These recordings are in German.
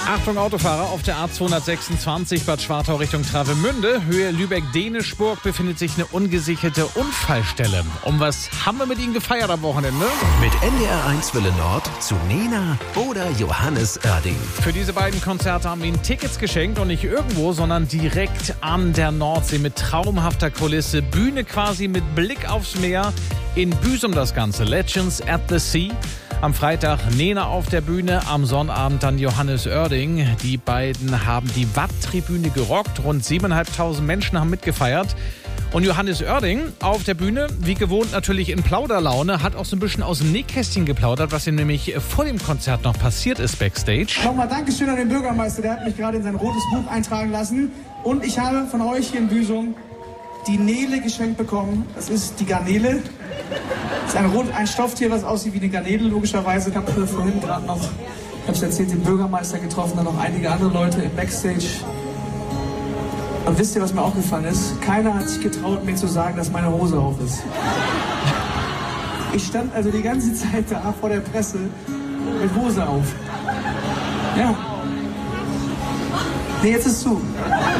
Achtung Autofahrer, auf der A226 Bad Schwartau Richtung Travemünde, Höhe Lübeck-Denischburg, befindet sich eine ungesicherte Unfallstelle. Um was haben wir mit Ihnen gefeiert am Wochenende? Mit NDR1 Welle Nord zu Nena oder Johannes Oerding. Für diese beiden Konzerte haben wir Ihnen Tickets geschenkt und nicht irgendwo, sondern direkt an der Nordsee mit traumhafter Kulisse. Bühne quasi mit Blick aufs Meer. In Büsum das Ganze. Legends at the Sea. Am Freitag Nena auf der Bühne, am Sonnabend dann Johannes Oerding. Die beiden haben die Watt-Tribüne gerockt. Rund 7.500 Menschen haben mitgefeiert. Und Johannes Oerding auf der Bühne, wie gewohnt natürlich in Plauderlaune, hat auch so ein bisschen aus dem Nähkästchen geplaudert, was ihm nämlich vor dem Konzert noch passiert ist backstage. Nochmal Dankeschön an den Bürgermeister, der hat mich gerade in sein rotes Buch eintragen lassen. Und ich habe von euch hier in Büsum die Nele geschenkt bekommen. Das ist die Garnele. Das ist ein Stofftier, was aussieht wie eine Garnele, logischerweise. Ich habe vorhin gerade noch, ich habe es erzählt, den Bürgermeister getroffen, dann noch einige andere Leute im Backstage. Und wisst ihr, was mir aufgefallen ist? Keiner hat sich getraut, mir zu sagen, dass meine Hose auf ist. Ich stand also die ganze Zeit da vor der Presse mit Hose auf. Ja. Nee, jetzt ist zu.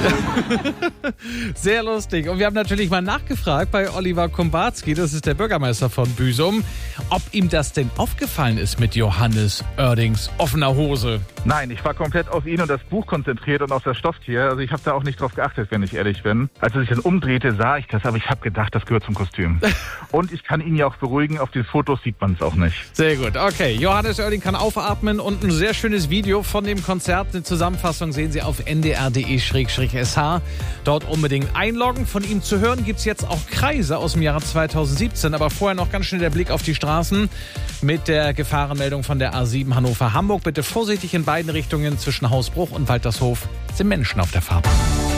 Sehr lustig. Und wir haben natürlich mal nachgefragt bei Oliver Kumbarski, das ist der Bürgermeister von Büsum, ob ihm das denn aufgefallen ist mit Johannes Oerdings offener Hose. Nein, ich war komplett auf ihn und das Buch konzentriert und auf das Stofftier. Also ich habe da auch nicht drauf geachtet, wenn ich ehrlich bin. Als er sich dann umdrehte, sah ich das, aber ich habe gedacht, das gehört zum Kostüm. Und ich kann ihn ja auch beruhigen, auf den Fotos sieht man es auch nicht. Sehr gut, okay. Johannes Oerding kann aufatmen und ein sehr schönes Video von dem Konzert. Eine Zusammenfassung sehen Sie auf ndr.de/sh. Dort unbedingt einloggen. Von ihm zu hören gibt es jetzt auch Kreise aus dem Jahre 2017. Aber vorher noch ganz schnell der Blick auf die Straßen mit der Gefahrenmeldung von der A7 Hannover-Hamburg. Bitte vorsichtig in beiden Richtungen zwischen Hausbruch und Waltershof sind Menschen auf der Fahrbahn.